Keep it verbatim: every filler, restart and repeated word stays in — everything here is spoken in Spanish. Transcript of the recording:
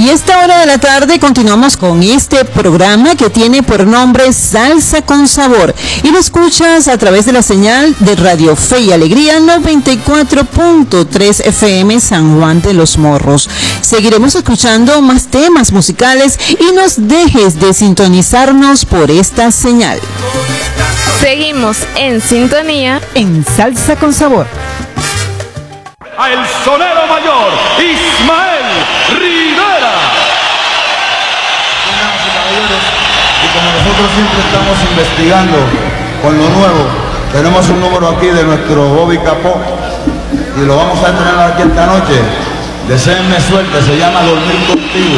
Y a esta hora de la tarde continuamos con este programa que tiene por nombre Salsa con Sabor. Y lo escuchas a través de la señal de Radio Fe y Alegría noventa y cuatro punto tres F M San Juan de los Morros. Seguiremos escuchando más temas musicales y nos dejes de sintonizarnos por esta señal. Seguimos en sintonía en Salsa con Sabor. A el sonero mayor, Ismael Rivera. Y como nosotros siempre estamos investigando con lo nuevo, tenemos un número aquí de nuestro Bobby Capó y lo vamos a estrenar aquí esta noche. Deseenme suerte, se llama Dormir Contigo.